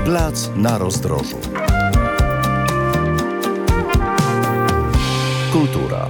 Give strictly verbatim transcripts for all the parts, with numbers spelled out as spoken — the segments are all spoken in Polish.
Plac na rozdrożu. Kultura.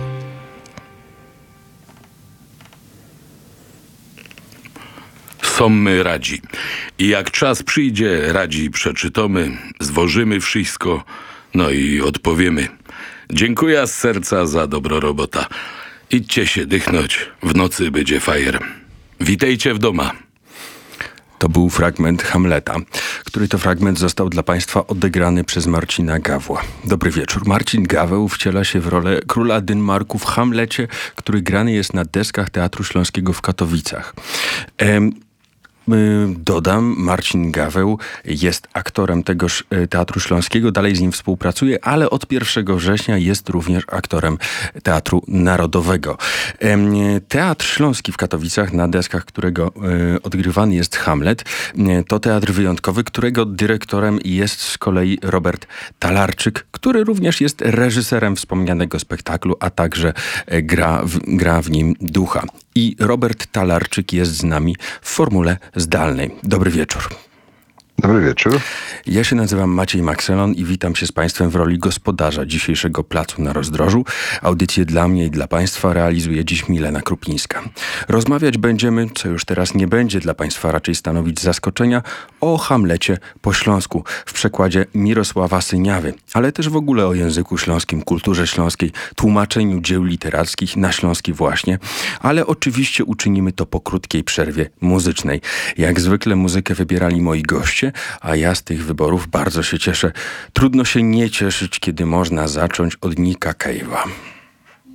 Są my radzi. I jak czas przyjdzie, radzi przeczytamy, zwożymy wszystko, no i odpowiemy. Dziękuję z serca za dobro robota. Idźcie się dychnąć, w nocy będzie fajer. Witajcie w doma. To był fragment Hamleta, który to fragment został dla Państwa odegrany przez Marcina Gawła. Dobry wieczór. Marcin Gaweł wciela się w rolę króla Dynmarku w Hamlecie, który grany jest na deskach Teatru Śląskiego w Katowicach. Ehm, Dodam, Marcin Gaweł jest aktorem tegoż Teatru Śląskiego, dalej z nim współpracuje, ale od pierwszego września jest również aktorem Teatru Narodowego. Teatr Śląski w Katowicach, na deskach którego odgrywany jest Hamlet, to teatr wyjątkowy, którego dyrektorem jest z kolei Robert Talarczyk, który również jest reżyserem wspomnianego spektaklu, a także gra w, gra w nim ducha. I Robert Talarczyk jest z nami w formule zdalnej. Dobry wieczór. Dobry wieczór. Ja się nazywam Maciej Makselon i witam się z Państwem w roli gospodarza dzisiejszego Placu na Rozdrożu. Audycję dla mnie i dla Państwa realizuje dziś Milena Krupińska. Rozmawiać będziemy, co już teraz nie będzie dla Państwa raczej stanowić zaskoczenia, o Hamlecie po śląsku w przekładzie Mirosława Syniawy, ale też w ogóle o języku śląskim, kulturze śląskiej, tłumaczeniu dzieł literackich na śląski właśnie, ale oczywiście uczynimy to po krótkiej przerwie muzycznej. Jak zwykle muzykę wybierali moi goście, a ja z tych wyborów bardzo się cieszę. Trudno się nie cieszyć, kiedy można zacząć od Nicka Cave'a.